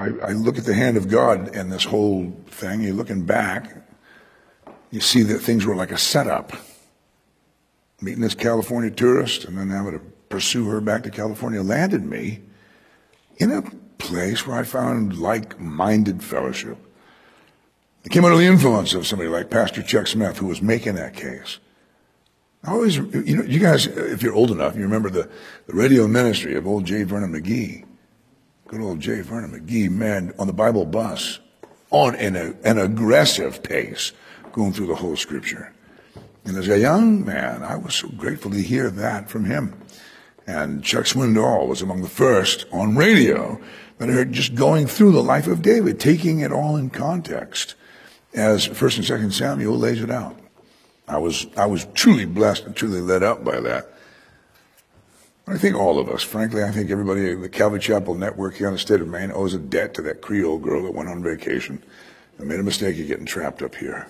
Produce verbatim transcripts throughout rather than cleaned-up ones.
I, I look at the hand of God in this whole thing. You're looking back, you see that things were like a setup. Meeting this California tourist and then having to pursue her back to California landed me in a place where I found like-minded fellowship. It came under the influence of somebody like Pastor Chuck Smith, who was making that case. I always, you know, you guys, if you're old enough, you remember the, the radio ministry of old J. Vernon McGee. Good old J. Vernon McGee, man, on the Bible bus, on an, an aggressive pace, going through the whole scripture. And as a young man, I was so grateful to hear that from him. And Chuck Swindoll was among the first on radio that I heard just going through the life of David, taking it all in context as First and Second Samuel lays it out. I was I was truly blessed and truly led up by that. I think all of us, frankly, I think everybody in the Calvary Chapel network here in the state of Maine owes a debt to that Creole girl that went on vacation and made a mistake of getting trapped up here.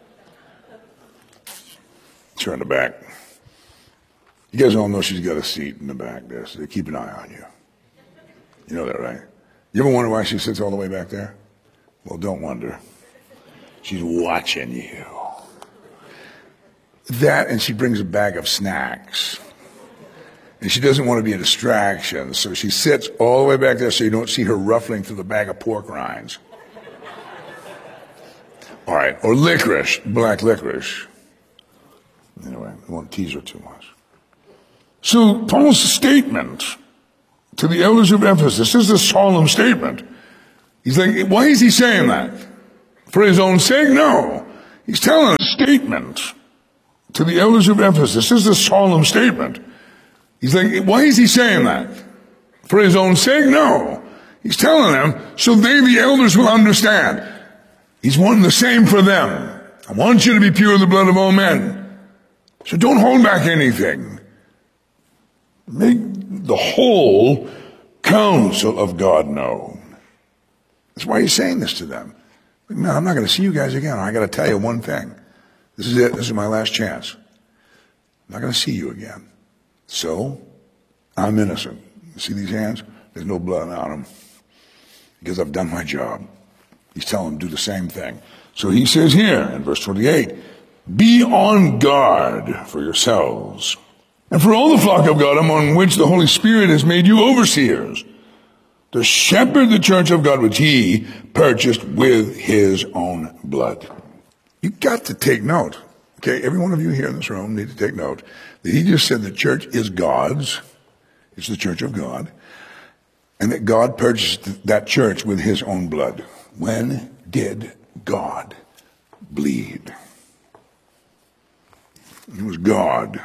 Turn the back. You guys all know she's got a seat in the back there, so they keep an eye on you. You know that, right? You ever wonder why she sits all the way back there? Well, don't wonder. She's watching you. That, and she brings a bag of snacks. And she doesn't want to be a distraction, so she sits all the way back there so you don't see her ruffling through the bag of pork rinds. All right, or licorice, black licorice. Anyway, I won't tease her too much. So Paul's statement to the elders of Ephesus is a solemn statement. He's like, why is he saying that? For his own sake? No. He's telling a statement to the elders of Ephesus. This is a solemn statement. He's like, why is he saying that? For his own sake? No. He's telling them so they, the elders, will understand. He's wanting the same for them. I want you to be pure of the blood of all men. So don't hold back anything. Make the whole counsel of God known. That's why he's saying this to them. No, I'm not going to see you guys again. I got to tell you one thing. This is it. This is my last chance. I'm not going to see you again. So, I'm innocent. You see these hands? There's no blood on them. Because I've done my job. He's telling them to do the same thing. So he says here in verse twenty-eight, be on guard for yourselves and for all the flock of God among which the Holy Spirit has made you overseers, to shepherd the church of God which he purchased with his own blood. You've got to take note. Okay, every one of you here in this room need to take note that he just said the church is God's. It's the church of God. And that God purchased that church with his own blood. When did God bleed? It was God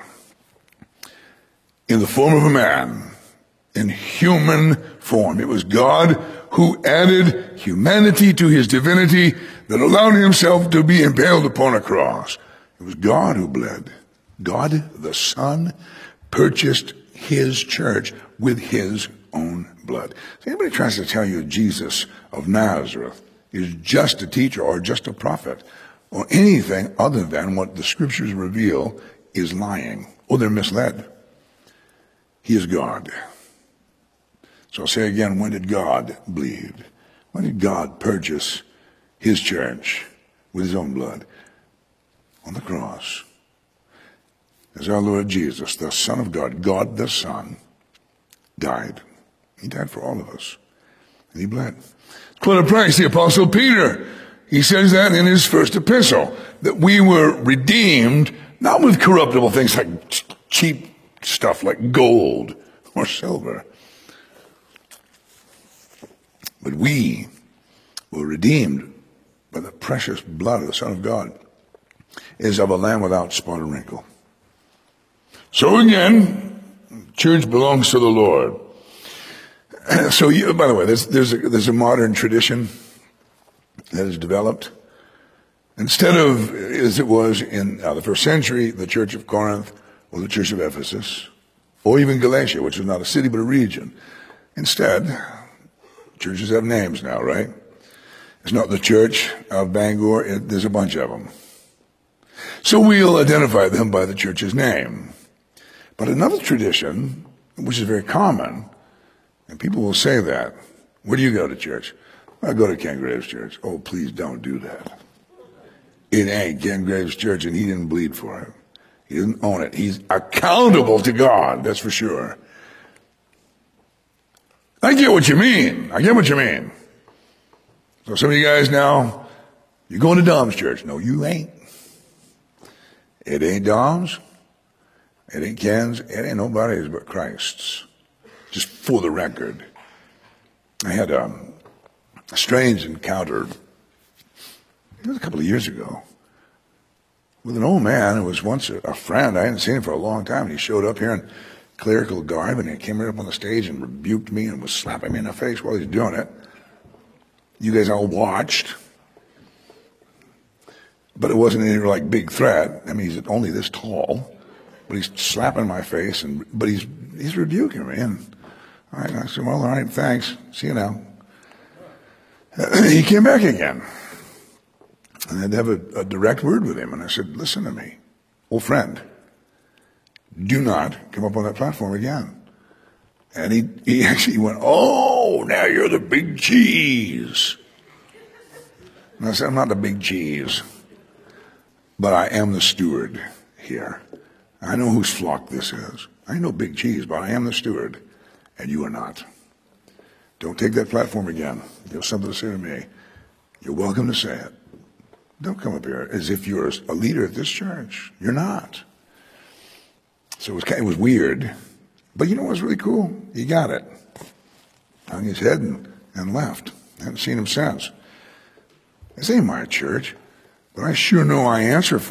in the form of a man, in human form. It was God who added humanity to his divinity that allowed himself to be impaled upon a cross. It was God who bled. God, the Son, purchased his church with his own blood. If anybody tries to tell you Jesus of Nazareth is just a teacher or just a prophet or anything other than what the scriptures reveal is lying, or they're misled. He is God. So I'll say again, when did God bleed? When did God purchase his church with his own blood? On the cross. As our Lord Jesus, the Son of God, God the Son, died. He died for all of us. And he bled. Quite a price. The Apostle Peter, he says that in his first epistle, that we were redeemed, not with corruptible things like cheap stuff like gold or silver, but we were redeemed by the precious blood of the Son of God, is of a lamb without spot or wrinkle. So again, church belongs to the Lord. So, you, by the way, there's, there's, a, there's a modern tradition that has developed. Instead of, as it was in uh, the first century, the Church of Corinth or the Church of Ephesus, or even Galatia, which is not a city but a region. Instead, churches have names now, right? It's not the Church of Bangor. It, there's a bunch of them. So we'll identify them by the church's name. But another tradition, which is very common, and people will say that, where do you go to church? I go to Ken Graves Church. Oh, please don't do that. It ain't Ken Graves Church, and he didn't bleed for it. He didn't own it. He's accountable to God, that's for sure. I get what you mean. I get what you mean. So some of you guys now, you're going to Dom's church. No, you ain't. It ain't Dom's. It ain't Ken's. It ain't nobody's but Christ's. Just for the record. I had a, a strange encounter, it was a couple of years ago, with an old man who was once a, a friend. I hadn't seen him for a long time, and he showed up here in clerical garb, and he came right up on the stage and rebuked me and was slapping me in the face while he was doing it. You guys all watched. But it wasn't any like big threat. I mean, he's only this tall, but he's slapping my face, and but he's he's rebuking me. And all right, I said, well, all right, thanks. See you now. He came back again. And I had to have a, a direct word with him. And I said, listen to me, old friend, do not come up on that platform again. And he, he actually went, oh, now you're the big cheese. And I said, I'm not the big cheese, but I am the steward here. I know whose flock this is. I know big cheese, but I am the steward, and you are not. Don't take that platform again. You have something to say to me. You're welcome to say it. Don't come up here as if you're a leader at this church. You're not. So it was, kind of, it was weird. But you know what was really cool? He got it. Hung his head and, and left. I haven't seen him since. This ain't my church, but I sure know I answer for